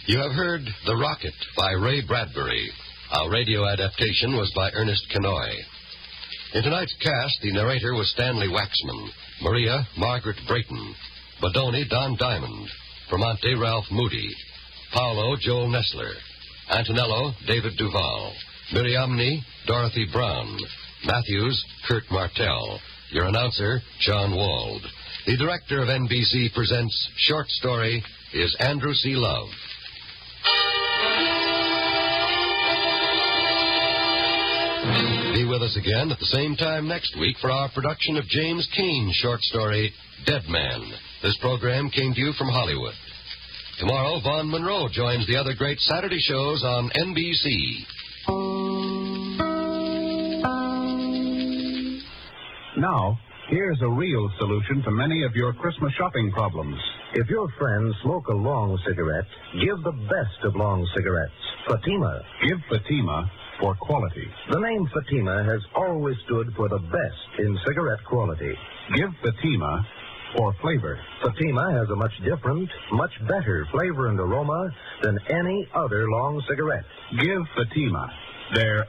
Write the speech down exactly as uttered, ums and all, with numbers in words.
You have heard The Rocket by Ray Bradbury. Our radio adaptation was by Ernest Kenoy. In tonight's cast, the narrator was Stanley Waxman, Maria, Margaret Brayton, Bodoni, Don Diamond, Bramante, Ralph Moody, Paolo, Joel Nessler, Antonello, David Duval, Miriamni, Dorothy Brown, Matthews, Kurt Martell, your announcer, John Wald. The director of N B C Presents Short Story is Andrew C. Love. Be with us again at the same time next week for our production of James Cain's short story, Dead Man. This program came to you from Hollywood. Tomorrow, Vaughn Monroe joins the other great Saturday shows on N B C. Now, here's a real solution to many of your Christmas shopping problems. If your friends smoke a long cigarette, give the best of long cigarettes, Fatima. Give Fatima for quality. The name Fatima has always stood for the best in cigarette quality. Give Fatima for flavor. Fatima has a much different, much better flavor and aroma than any other long cigarette. Give Fatima their